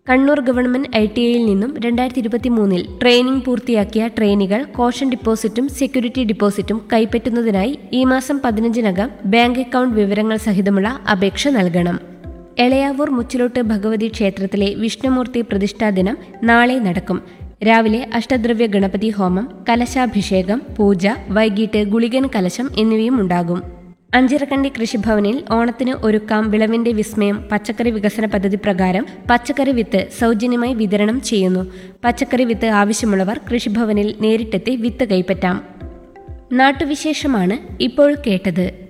Kannur government ITIയിൽ നിന്നും 2023 training പൂർത്തിയാക്കിയ ട്രെയിനികൾ caution ഡിപ്പോസിറ്റും security ഡിപ്പോസിറ്റും കൈപ്പറ്റുന്നതിനായി ഈ മാസം 15-നകം ബാങ്ക് അക്കൗണ്ട് വിവരങ്ങൾ സഹിതമുള്ള അപേക്ഷ നൽകണം. എളയാവൂർ മുച്ചിലോട്ട് ഭഗവതി ക്ഷേത്രത്തിലെ വിഷ്ണുമൂർത്തി പ്രതിഷ്ഠാ ദിനം നാളെ നടക്കും. രാവിലെ അഷ്ടദ്രവ്യ ഗണപതി ഹോമം, കലശാഭിഷേകം, പൂജ, വൈകിട്ട് ഗുളികൻ കലശം എന്നിവയും ഉണ്ടാകും. അഞ്ചിറക്കണ്ടി കൃഷിഭവനിൽ ഓണത്തിന് ഒരുക്കാം വിളവിന്റെ വിസ്മയം പച്ചക്കറി വികസന പദ്ധതി പ്രകാരം പച്ചക്കറി വിത്ത് സൗജന്യമായി വിതരണം ചെയ്യുന്നു. പച്ചക്കറി വിത്ത് ആവശ്യമുള്ളവർ കൃഷിഭവനിൽ നേരിട്ടെത്തി വിത്ത് കൈപ്പറ്റാം. നാട്ടുവിശേഷമാണ് ഇപ്പോൾ കേട്ടത്.